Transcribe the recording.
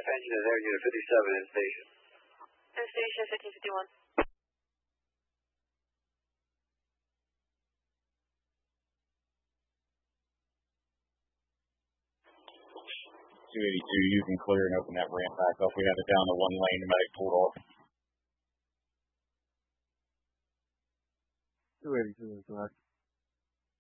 engine is Air Unit 57 in station. In station 1551. 282, you can clear and open that ramp back up. We had it down to one lane, the medic pulled off. 282 is correct.